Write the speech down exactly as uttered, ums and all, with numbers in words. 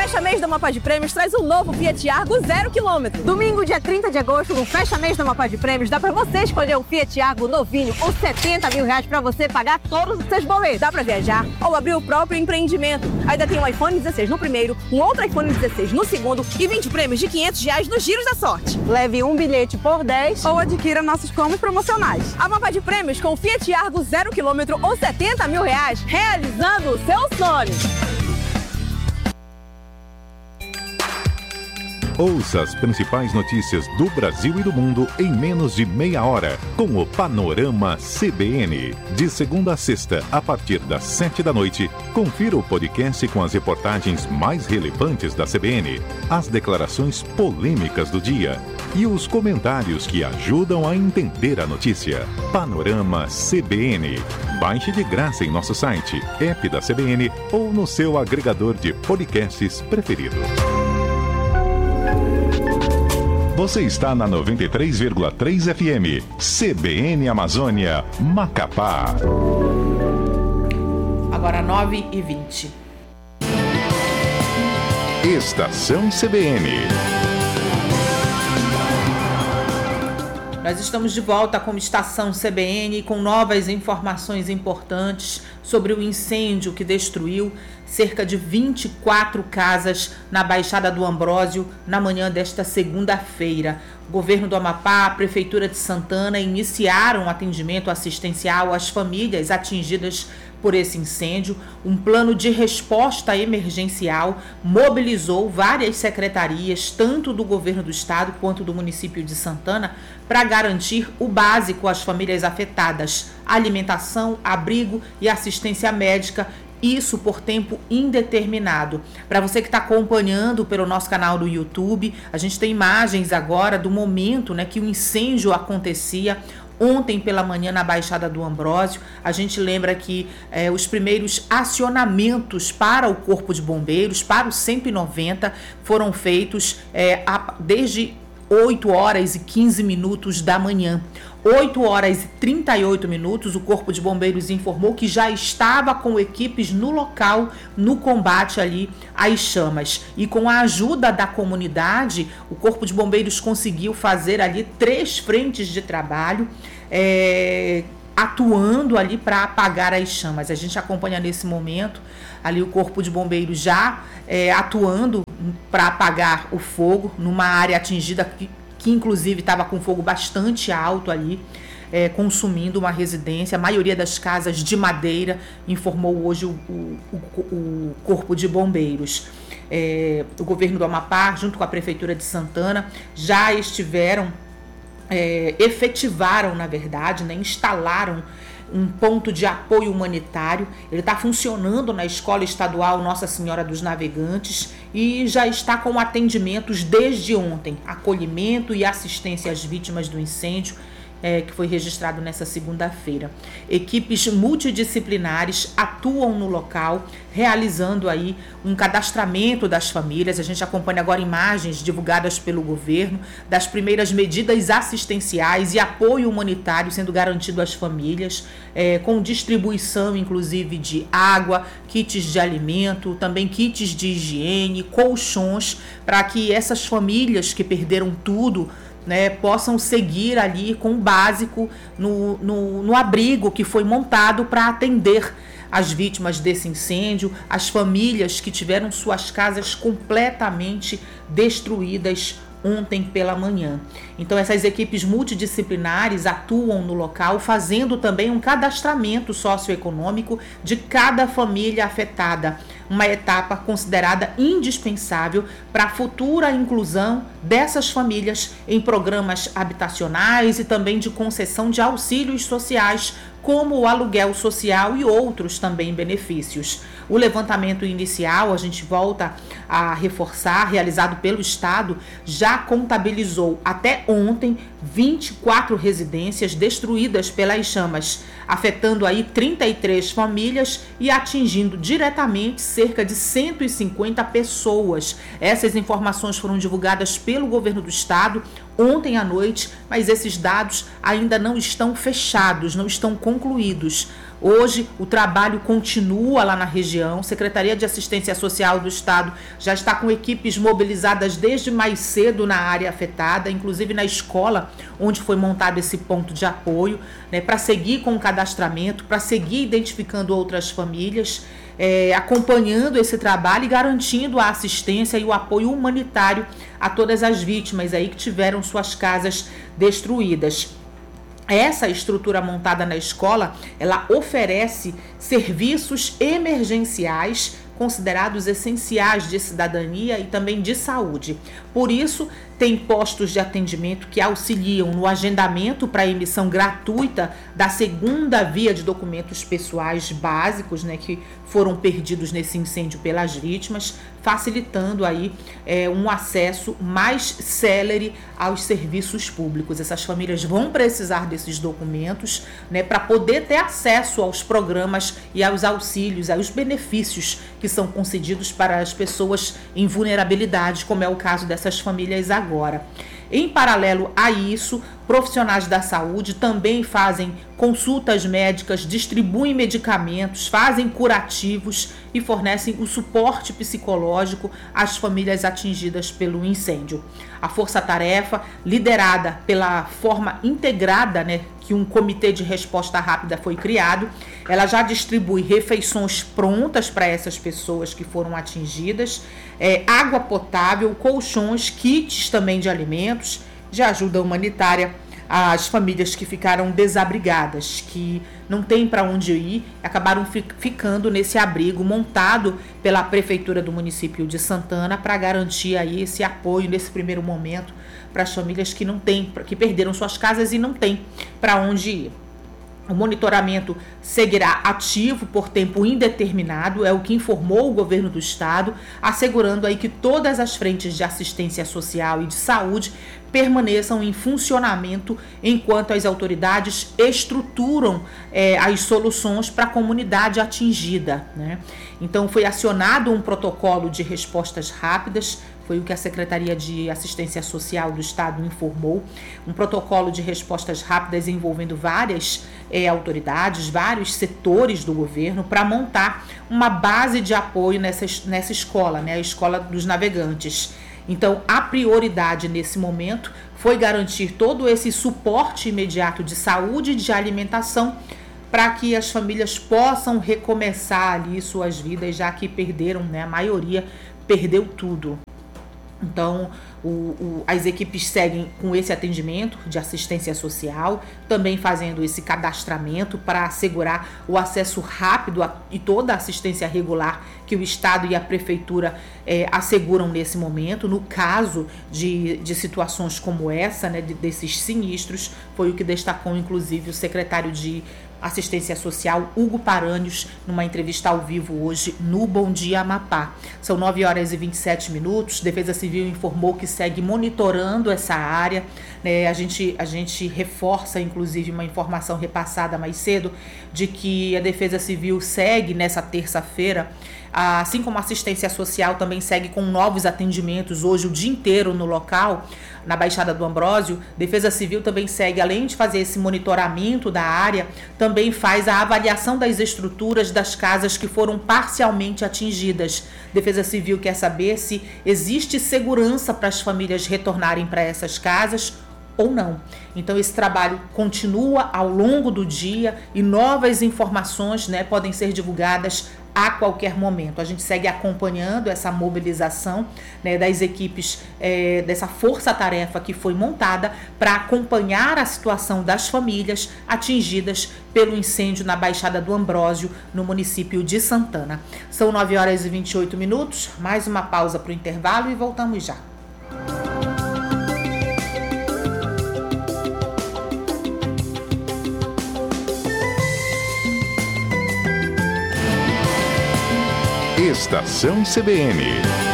Fecha Mês da Amapá de Prêmios traz um novo Fiat Argo zero quilômetro. Domingo, dia trinta de agosto, no Fecha Mês da Amapá de Prêmios, dá pra você escolher um Fiat Argo novinho com setenta mil reais pra você pagar todos os seus boletos. Dá pra viajar ou abrir o próprio empreendimento. Ainda tem um iPhone dezesseis no primeiro, um outro iPhone dezesseis no segundo e vinte prêmios de quinhentos reais nos giros da sorte. Leve um bilhete por dez ou adquira nossos combos promocionais. Amapá de Prêmios com Fiat Argo zero quilômetro ou setenta mil reais, realizando o seu sonho. Ouça as principais notícias do Brasil e do mundo em menos de meia hora, com o Panorama C B N. De segunda a sexta, a partir das sete da noite, confira o podcast com as reportagens mais relevantes da C B N, as declarações polêmicas do dia e os comentários que ajudam a entender a notícia. Panorama C B N. Baixe de graça em nosso site, app da C B N ou no seu agregador de podcasts preferido. Você está na noventa e três vírgula três F M, C B N Amazônia, Macapá. Agora nove e vinte. Estação C B N. Nós estamos de volta com Estação C B N com novas informações importantes sobre o incêndio que destruiu cerca de vinte e quatro casas na Baixada do Ambrósio na manhã desta segunda-feira. O governo do Amapá, a Prefeitura de Santana iniciaram atendimento assistencial às famílias atingidas por esse incêndio. Um plano de resposta emergencial mobilizou várias secretarias, tanto do governo do estado quanto do município de Santana, para garantir o básico às famílias afetadas: alimentação, abrigo e assistência médica. Isso por tempo indeterminado. Para você que está acompanhando pelo nosso canal do YouTube, a gente tem imagens agora do momento, né, que o incêndio acontecia. Ontem pela manhã na Baixada do Ambrósio, a gente lembra que eh, os primeiros acionamentos para o Corpo de Bombeiros, para o cento e noventa, foram feitos eh, a, desde oito horas e quinze minutos da manhã. oito horas e trinta e oito minutos, o Corpo de Bombeiros informou que já estava com equipes no local, no combate ali às chamas. E com a ajuda da comunidade, o Corpo de Bombeiros conseguiu fazer ali três frentes de trabalho, é, atuando ali para apagar as chamas. A gente acompanha nesse momento ali o Corpo de Bombeiros já é, atuando para apagar o fogo numa área atingida que, que inclusive estava com fogo bastante alto ali, é, consumindo uma residência. A maioria das casas de madeira, informou hoje o, o, o, o Corpo de Bombeiros. É, o governo do Amapá, junto com a Prefeitura de Santana, já estiveram, é, efetivaram, na verdade, né, instalaram um ponto de apoio humanitário. Ele está funcionando na Escola Estadual Nossa Senhora dos Navegantes e já está com atendimentos desde ontem, acolhimento e assistência às vítimas do incêndio, é, que foi registrado nessa segunda-feira. Equipes multidisciplinares atuam no local, realizando aí um cadastramento das famílias. A gente acompanha agora imagens divulgadas pelo governo das primeiras medidas assistenciais e apoio humanitário sendo garantido às famílias, é, com distribuição inclusive de água, kits de alimento, também kits de higiene, colchões, para que essas famílias que perderam tudo, né, possam seguir ali com o básico no, no, no abrigo que foi montado para atender as vítimas desse incêndio, as famílias que tiveram suas casas completamente destruídas ontem pela manhã. Então essas equipes multidisciplinares atuam no local, fazendo também um cadastramento socioeconômico de cada família afetada, uma etapa considerada indispensável para a futura inclusão dessas famílias em programas habitacionais e também de concessão de auxílios sociais, como o aluguel social e outros também benefícios. O levantamento inicial, a gente volta a reforçar, realizado pelo Estado, já contabilizou até ontem vinte e quatro residências destruídas pelas chamas, afetando aí trinta e três famílias e atingindo diretamente cerca de cento e cinquenta pessoas. Essas informações foram divulgadas pelo governo do Estado ontem à noite, mas esses dados ainda não estão fechados, não estão concluídos. Hoje o trabalho continua lá na região. Secretaria de Assistência Social do Estado já está com equipes mobilizadas desde mais cedo na área afetada, inclusive na escola onde foi montado esse ponto de apoio, né, para seguir com o cadastramento, para seguir identificando outras famílias, é, acompanhando esse trabalho e garantindo a assistência e o apoio humanitário a todas as vítimas aí que tiveram suas casas destruídas. Essa estrutura montada na escola, ela oferece serviços emergenciais considerados essenciais de cidadania e também de saúde. Por isso, tem postos de atendimento que auxiliam no agendamento para a emissão gratuita da segunda via de documentos pessoais básicos, né, que foram perdidos nesse incêndio pelas vítimas, facilitando aí é, um acesso mais célere aos serviços públicos. Essas famílias vão precisar desses documentos, né, para poder ter acesso aos programas e aos auxílios, aos benefícios que são concedidos para as pessoas em vulnerabilidade, como é o caso dessas famílias agora. Em paralelo a isso, profissionais da saúde também fazem consultas médicas, distribuem medicamentos, fazem curativos e fornecem o suporte psicológico às famílias atingidas pelo incêndio. A força-tarefa, liderada pela forma integrada, né, que um comitê de resposta rápida foi criado, ela já distribui refeições prontas para essas pessoas que foram atingidas, é, água potável, colchões, kits também de alimentos, de ajuda humanitária às famílias que ficaram desabrigadas, que não tem para onde ir, acabaram fi- ficando nesse abrigo montado pela Prefeitura do município de Santana para garantir aí esse apoio nesse primeiro momento para as famílias que não têm, que perderam suas casas e não têm para onde ir. O monitoramento seguirá ativo por tempo indeterminado, é o que informou o governo do estado, assegurando aí que todas as frentes de assistência social e de saúde permaneçam em funcionamento enquanto as autoridades estruturam é, as soluções para a comunidade atingida, né? Então foi acionado um protocolo de respostas rápidas, foi o que a Secretaria de Assistência Social do Estado informou, um protocolo de respostas rápidas envolvendo várias é, autoridades, vários setores do governo, para montar uma base de apoio nessa, nessa escola, né, a Escola dos Navegantes. Então, a prioridade nesse momento foi garantir todo esse suporte imediato de saúde e de alimentação para que as famílias possam recomeçar ali suas vidas, já que perderam, né, a maioria perdeu tudo. Então, o, o, as equipes seguem com esse atendimento de assistência social, também fazendo esse cadastramento para assegurar o acesso rápido a, e toda a assistência regular que o Estado e a Prefeitura é, asseguram nesse momento. No caso de, de situações como essa, né, de, desses sinistros, foi o que destacou, inclusive, o secretário de Assistência Social, Hugo Paranhos, numa entrevista ao vivo hoje no Bom Dia Amapá. São nove horas e vinte e sete minutos. Defesa Civil informou que segue monitorando essa área, né? A gente, a gente reforça, inclusive, uma informação repassada mais cedo, de que a Defesa Civil segue nessa terça-feira, assim como a Assistência Social também segue com novos atendimentos hoje o dia inteiro no local, na Baixada do Ambrósio. Defesa Civil também segue, além de fazer esse monitoramento da área, também faz a avaliação das estruturas das casas que foram parcialmente atingidas. Defesa Civil quer saber se existe segurança para as famílias retornarem para essas casas ou não. Então esse trabalho continua ao longo do dia e novas informações, né, podem ser divulgadas a qualquer momento. A gente segue acompanhando essa mobilização, né, das equipes, é, dessa força-tarefa que foi montada para acompanhar a situação das famílias atingidas pelo incêndio na Baixada do Ambrósio, no município de Santana. São nove horas e vinte e oito minutos, mais uma pausa para o intervalo e voltamos já. Estação C B N.